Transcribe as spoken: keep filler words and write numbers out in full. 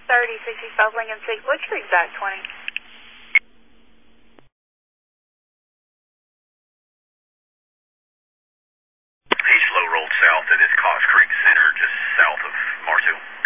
thirty, sixty-five Lincoln six. What's your exact twenty? He's slow rolled south at his Cox Creek Center, just south of Marsville.